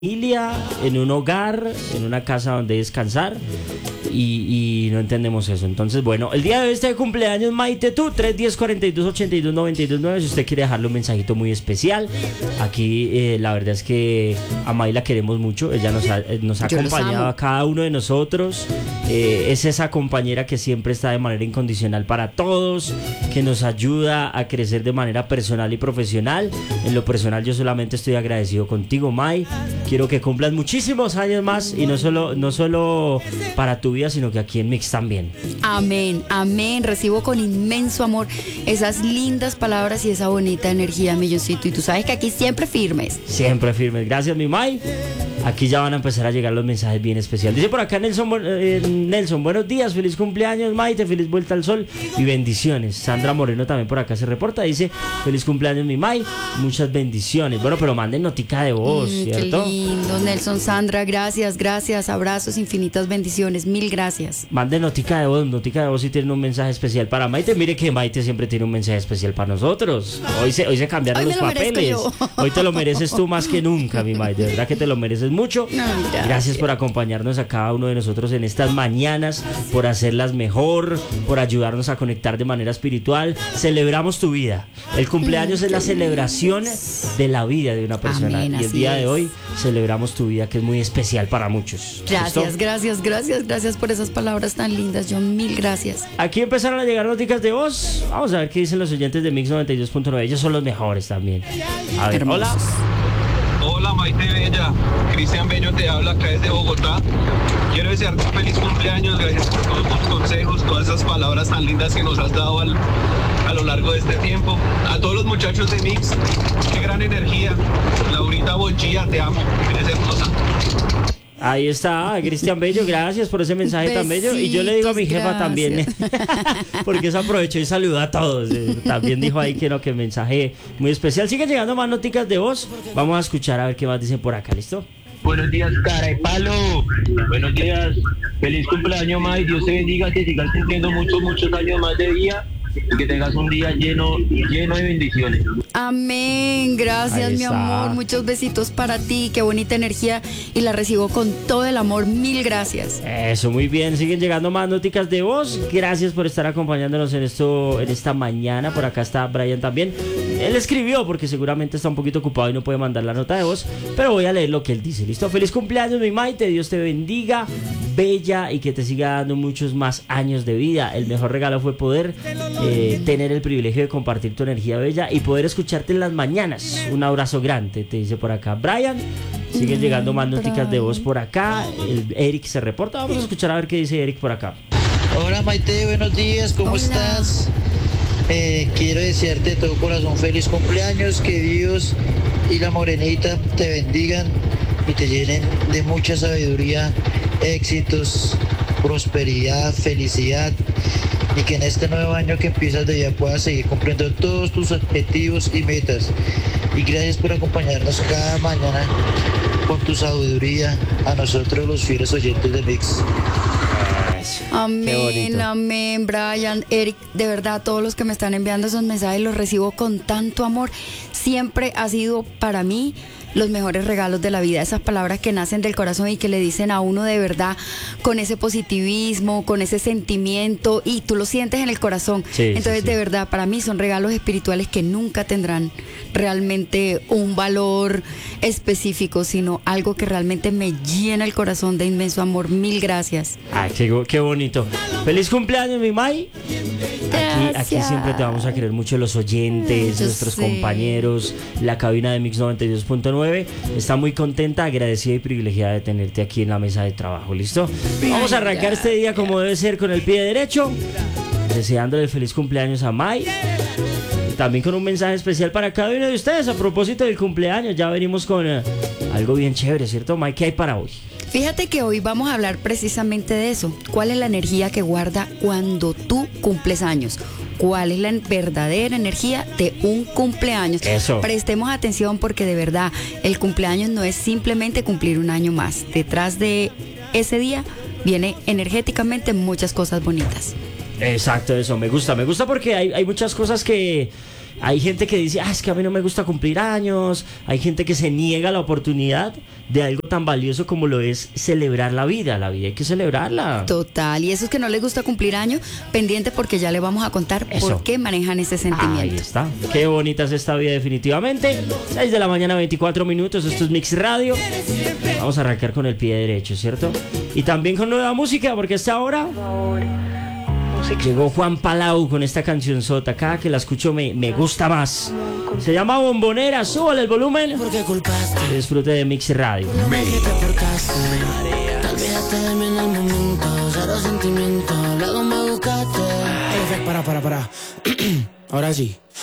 familia, en un hogar, en una casa donde descansar y no entendemos eso. Entonces, bueno, el día de hoy está de cumpleaños Maite tú, 310-42-82-92-9. Si usted quiere dejarle un mensajito muy especial, aquí la verdad es que a May la queremos mucho. Ella nos ha acompañado a cada uno de nosotros. Es esa compañera que siempre está de manera incondicional para todos, que nos ayuda a crecer de manera personal y profesional. En lo personal yo solamente estoy agradecido contigo, May. Quiero que cumplas muchísimos años más y no solo para tu vida, sino que aquí en Mix también. Amén, amén. Recibo con inmenso amor esas lindas palabras y esa bonita energía, milloncito. Y tú sabes que aquí siempre firmes. Siempre firmes. Gracias, mi May. Aquí ya van a empezar a llegar los mensajes bien especiales. Dice por acá Nelson, buenos días, feliz cumpleaños Maite, feliz vuelta al sol y bendiciones. Sandra Moreno también por acá se reporta, dice feliz cumpleaños mi May, muchas bendiciones. Bueno, pero manden notica de voz, ¿cierto? Qué lindo, Nelson, Sandra, gracias, abrazos, infinitas bendiciones, mil gracias. Manden notica de voz si tienen un mensaje especial para Maite. Mire que Maite siempre tiene un mensaje especial para nosotros. Hoy se cambiaron los papeles. Hoy te lo mereces tú más que nunca, mi May, de verdad que te lo mereces mucho. Gracias por acompañarnos a cada uno de nosotros en estas mañanas, por hacerlas mejor, por ayudarnos a conectar de manera espiritual. Celebramos tu vida. El cumpleaños es la celebración de la vida de una persona. Amén, y el día de hoy celebramos tu vida, que es muy especial para muchos. Gracias, gracias por esas palabras tan lindas, John, mil gracias. Aquí empezaron a llegar noticas de voz. Vamos a ver qué dicen los oyentes de Mix 92.9. Ellos son los mejores también. A ver, hola. Hola Maite Bella, Cristian Bello te habla acá desde Bogotá. Quiero desearte un feliz cumpleaños, gracias por todos tus consejos, todas esas palabras tan lindas que nos has dado a lo largo de este tiempo. A todos los muchachos de Mix, qué gran energía. Laurita Bonchilla, te amo, eres hermosa. Ahí está, Cristian Bello, gracias por ese mensaje tan bello. Y yo le digo a mi jefa también, porque se aprovechó y saludó a todos. También dijo ahí que mensaje muy especial. Siguen llegando más noticas de voz. Vamos a escuchar a ver qué más dicen por acá, ¿listo? Buenos días, cara de palo. Buenos días, feliz cumpleaños, May. Dios te bendiga, que sigas cumpliendo muchos años más de vida. Y que tengas un día lleno de bendiciones. Amén, gracias mi amor, muchos besitos para ti, qué bonita energía y la recibo con todo el amor, mil gracias. Eso, muy bien, siguen llegando más noticas de voz, gracias por estar acompañándonos en esta mañana. Por acá está Brian también, él escribió porque seguramente está un poquito ocupado y no puede mandar la nota de voz, pero voy a leer lo que él dice, ¿listo? Feliz cumpleaños mi Maite, Dios te bendiga, bella, y que te siga dando muchos más años de vida. El mejor regalo fue poder tener el privilegio de compartir tu energía bella y poder escucharte en las mañanas. Un abrazo grande, te dice por acá Brian. Siguen llegando más noticas de voz por acá. Eric se reporta, vamos a escuchar a ver qué dice Eric por acá. Hola Maite, buenos días, ¿cómo estás? Quiero desearte de todo corazón feliz cumpleaños, que Dios y la morenita te bendigan y te llenen de mucha sabiduría, éxitos, prosperidad, felicidad, y que en este nuevo año que empiezas de ya puedas seguir cumpliendo todos tus objetivos y metas. Y gracias por acompañarnos cada mañana con tu sabiduría a nosotros los fieles oyentes de Mix. Amén, amén, Brian, Eric, de verdad todos los que me están enviando esos mensajes los recibo con tanto amor. Siempre ha sido para mí los mejores regalos de la vida, esas palabras que nacen del corazón y que le dicen a uno de verdad con ese positivismo, con ese sentimiento, y tú lo sientes en el corazón. Entonces de verdad para mí son regalos espirituales que nunca tendrán realmente un valor específico, sino algo que realmente me llena el corazón de inmenso amor. Mil gracias. Ay, qué bonito. Feliz cumpleaños mi May. Aquí siempre te vamos a querer mucho los oyentes, nuestros compañeros, la cabina de Mix 92.9 está muy contenta, agradecida y privilegiada de tenerte aquí en la mesa de trabajo, ¿listo? Vamos a arrancar este día como debe ser, con el pie derecho, deseándole feliz cumpleaños a May. También con un mensaje especial para cada uno de ustedes a propósito del cumpleaños. Ya venimos con algo bien chévere, ¿cierto, May? ¿Qué hay para hoy? Fíjate que hoy vamos a hablar precisamente de eso. ¿Cuál es la energía que guarda cuando tú cumples años? ¿Cuál es la verdadera energía de un cumpleaños? Eso. Prestemos atención porque de verdad el cumpleaños no es simplemente cumplir un año más. Detrás de ese día viene energéticamente muchas cosas bonitas. Exacto, eso, me gusta porque hay muchas cosas que Hay gente que dice, es que a mí no me gusta cumplir años. Hay gente que se niega la oportunidad de algo tan valioso como lo es celebrar la vida. La vida hay que celebrarla. Total, y esos que no les gusta cumplir años, pendiente porque ya le vamos a contar Eso. por qué manejan ese sentimiento. Ahí está. Qué bonita es esta vida definitivamente. 6 de la mañana, 24 minutos. Esto es Mix Radio. Vamos a arrancar con el pie derecho, ¿cierto? Y también con nueva música, porque a esta hora llegó Juan Palau con esta canción sota. Cada que la escucho me gusta más. Se llama Bombonera. Súbale el volumen. Disfrute de Mix Radio. Tal vez te de mí en el momento, cero sentimiento, luego me buscaste. Para. Ahora sí.